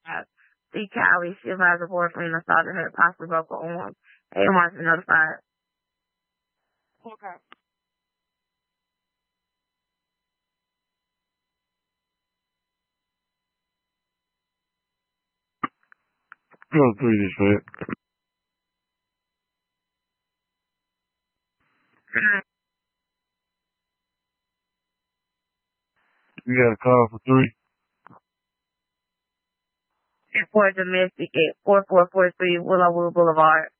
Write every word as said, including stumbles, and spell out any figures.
have. See Callie, she advised her boyfriend assaulted her, possibly broke her arm. A wants to be notified. Okay. Go through this, man. You got a call for three? For domestic at four four four three Willowwood Boulevard.